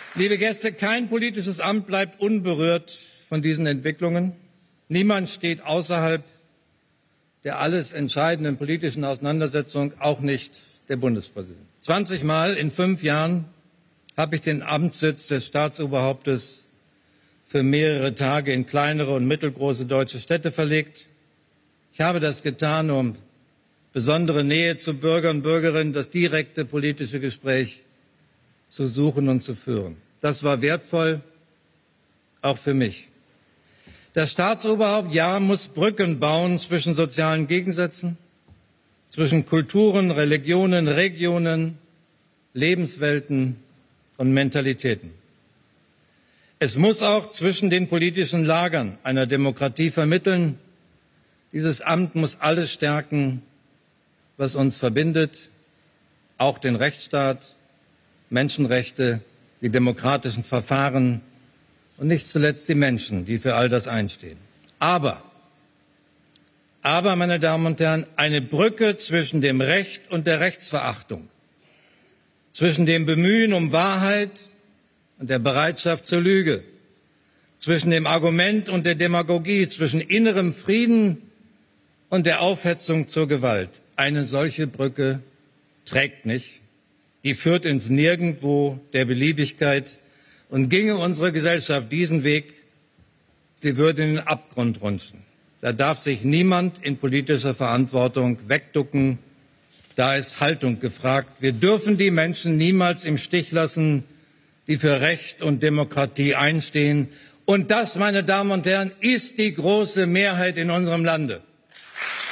Liebe Gäste, kein politisches Amt bleibt unberührt von diesen Entwicklungen. Niemand steht außerhalb der alles entscheidenden politischen Auseinandersetzung, auch nicht der Bundespräsident. 20 Mal in 5 Jahren habe ich den Amtssitz des Staatsoberhauptes für mehrere Tage in kleinere und mittelgroße deutsche Städte verlegt. Ich habe das getan, um besondere Nähe zu Bürgern und Bürgerinnen, das direkte politische Gespräch zu suchen und zu führen. Das war wertvoll, auch für mich. Das Staatsoberhaupt, ja, muss Brücken bauen zwischen sozialen Gegensätzen, zwischen Kulturen, Religionen, Regionen, Lebenswelten und Mentalitäten. Es muss auch zwischen den politischen Lagern einer Demokratie vermitteln. Dieses Amt muss alles stärken, was uns verbindet, auch den Rechtsstaat, Menschenrechte, die demokratischen Verfahren und nicht zuletzt die Menschen, die für all das einstehen. Aber, meine Damen und Herren, eine Brücke zwischen dem Recht und der Rechtsverachtung, zwischen dem Bemühen um Wahrheit und der Bereitschaft zur Lüge, zwischen dem Argument und der Demagogie, zwischen innerem Frieden und der Aufhetzung zur Gewalt. Eine solche Brücke trägt nicht. Die führt ins Nirgendwo der Beliebigkeit. Und ginge unsere Gesellschaft diesen Weg, sie würde in den Abgrund rutschen. Da darf sich niemand in politischer Verantwortung wegducken. Da ist Haltung gefragt. Wir dürfen die Menschen niemals im Stich lassen, die für Recht und Demokratie einstehen. Und das, meine Damen und Herren, ist die große Mehrheit in unserem Lande.